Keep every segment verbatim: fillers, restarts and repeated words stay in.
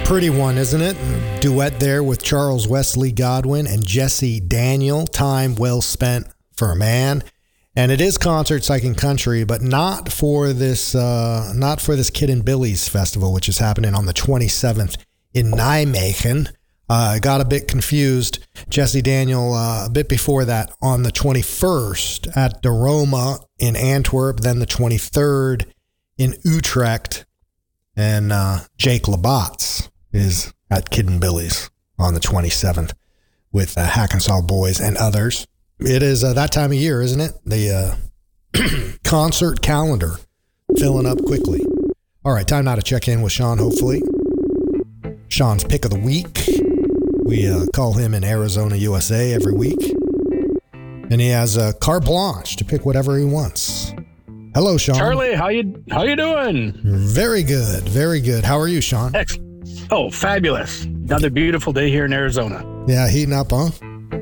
pretty one, isn't it? Duet there with Charles Wesley Godwin and Jesse Daniel. Time well spent for a man. And it is Concert Psych and Country, but not for this uh, not for this Kid and Billy's Festival, which is happening on the twenty-seventh in Nijmegen. I uh, got a bit confused. Jesse Daniel, uh, a bit before that, on the twenty-first at De Roma in Antwerp, then the twenty-third in Utrecht, and uh, Jake Labatz is at Kid and Billy's on the twenty-seventh with uh, Hackensaw Boys and others. It is uh, that time of year, isn't it? The uh, concert calendar filling up quickly. All right, time now to check in with Sean, hopefully. Sean's pick of the week. We uh, call him in Arizona, U S A every week. And he has a carte blanche to pick whatever he wants. Hello, Sean. Charlie, how you how you doing? Very good, very good. How are you, Sean? Excellent. Oh, fabulous. Another beautiful day here in Arizona. Yeah, heating up, huh?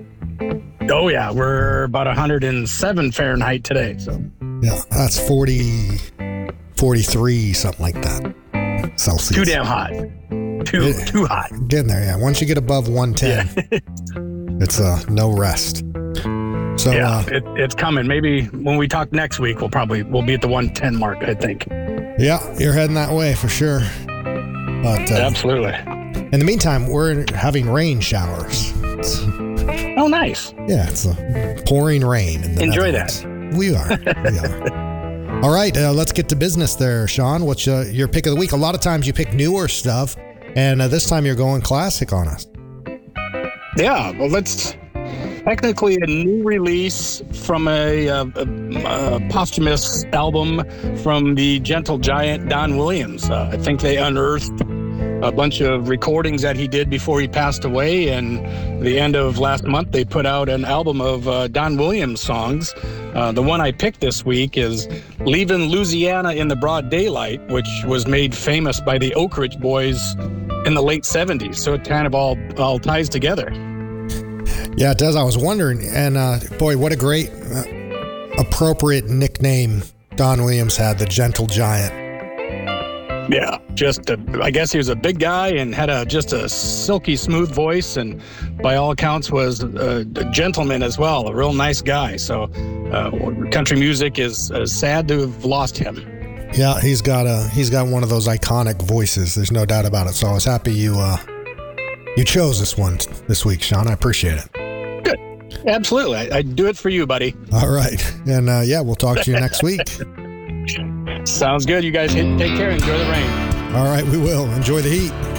Oh, yeah. We're about one hundred seven Fahrenheit today. So yeah, that's forty, forty-three, something like that. Celsius. Too damn hot. Too it, too hot. Getting there, yeah. Once you get above one ten, yeah. It's uh, no rest. So yeah, uh, it, it's coming. Maybe when we talk next week, we'll probably we'll be at the one ten mark, I think. Yeah, you're heading that way for sure. But uh, absolutely. In the meantime, we're having rain showers. It's, oh, nice. Yeah, it's a pouring rain. In the Enjoy Netherlands. that. We are. We are. All right, uh, let's get to business there, Sean. What's uh, your pick of the week? A lot of times you pick newer stuff, and uh, this time you're going classic on us. Yeah, well, let's technically a new release from a, a, a, a posthumous album from the Gentle Giant Don Williams. Uh, I think they unearthed a bunch of recordings that he did before he passed away, and the end of last month they put out an album of uh, Don Williams songs. Uh, the one I picked this week is Leaving Louisiana in the Broad Daylight, which was made famous by the Oak Ridge Boys in the late seventies, so it kind of all, all ties together. Yeah, it does. I was wondering, and uh, boy, what a great uh, appropriate nickname Don Williams had, the Gentle Giant. Yeah, just a, I guess he was a big guy and had a just a silky smooth voice, and by all accounts was a, a gentleman as well, a real nice guy. So uh, country music is uh, sad to have lost him. Yeah, he's got a he's got one of those iconic voices. There's no doubt about it. So I was happy you uh, you chose this one this week, Sean. I appreciate it. Good, absolutely. I, I'd do it for you, buddy. All right, and uh, yeah, we'll talk to you next week. Sounds good. You guys take care. Enjoy the rain. All right, we will. Enjoy the heat.